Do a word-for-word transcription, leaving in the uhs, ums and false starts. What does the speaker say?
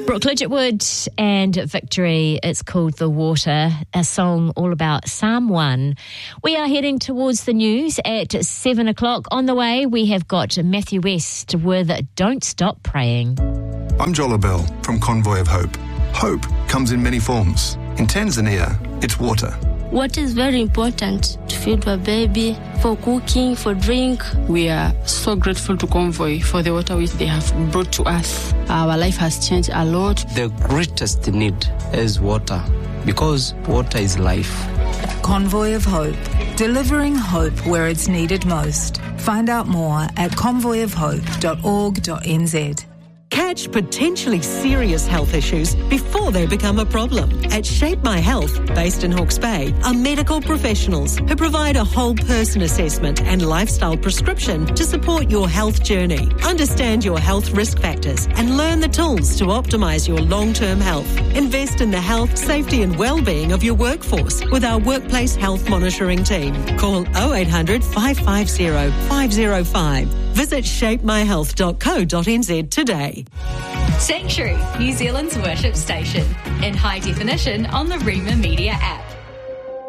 Brooke Lidgetwood and Victory. It's called The Water, a song all about Psalm one. We are heading towards the news at seven o'clock. On the way, we have got Matthew West with Don't Stop Praying. I'm Joel Bell from Convoy of Hope. Hope comes in many forms. In Tanzania, it's water. Water is very important to feed a baby, for cooking, for drink. We are so grateful to Convoy for the water which they have brought to us. Our life has changed a lot. The greatest need is water, because water is life. Convoy of Hope, delivering hope where it's needed most. Find out more at convoy of hope dot org dot n z. Catch potentially serious health issues before they become a problem. At Shape My Health, based in Hawke's Bay, are medical professionals who provide a whole person assessment and lifestyle prescription to support your health journey. Understand your health risk factors and learn the tools to optimise your long-term health. Invest in the health, safety and well-being of your workforce with our workplace health monitoring team. Call oh eight hundred, five five zero, five zero five. Visit shape my health dot co dot n z today. Sanctuary, New Zealand's worship station, in high definition on the Rima Media app.